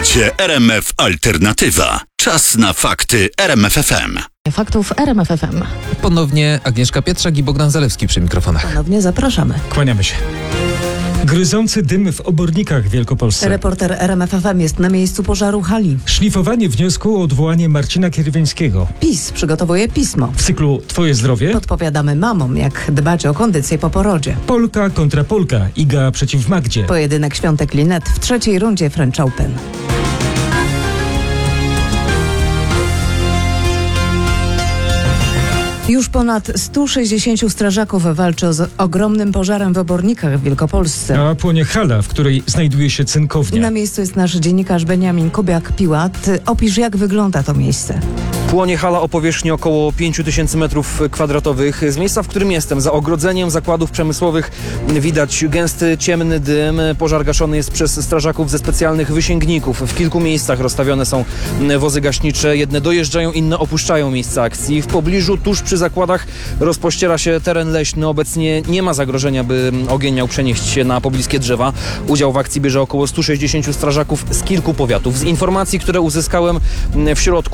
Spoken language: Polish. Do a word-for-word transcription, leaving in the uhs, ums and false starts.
Słuchacie R M F Alternatywa. Czas na fakty R M F F M. Faktów R M F F M. Ponownie Agnieszka Pietrzak i Bogdan Zalewski przy mikrofonach. Ponownie zapraszamy. Kłaniamy się. Gryzący dym w obornikach w Wielkopolsce. Reporter R M F F M jest na miejscu pożaru hali. Szlifowanie wniosku o odwołanie Marcina Kierwińskiego. PiS przygotowuje pismo. W cyklu Twoje zdrowie. Podpowiadamy mamom, jak dbać o kondycję po porodzie. Polka kontra Polka. Iga przeciw Magdzie. Pojedynek Świątek Linet w trzeciej rundzie French Open. Już ponad stu sześćdziesięciu strażaków walczy z ogromnym pożarem w obornikach w Wielkopolsce. A płonie hala, w której znajduje się cynkownia. Na miejscu jest nasz dziennikarz Beniamin Kubiak-Piłat. Opisz, jak wygląda to miejsce. Płonie hala o powierzchni około pięciu tysięcy metrów kwadratowych. Z miejsca, w którym jestem, za ogrodzeniem zakładów przemysłowych, widać gęsty, ciemny dym. Pożar gaszony jest przez strażaków ze specjalnych wysięgników. W kilku miejscach rozstawione są wozy gaśnicze. Jedne dojeżdżają, inne opuszczają miejsce akcji. W pobliżu, tuż przy zakładach, rozpościera się teren leśny. Obecnie nie ma zagrożenia, by ogień miał przenieść się na pobliskie drzewa. Udział w akcji bierze około stu sześćdziesięciu strażaków z kilku powiatów. Z informacji, które uzyskałem w środku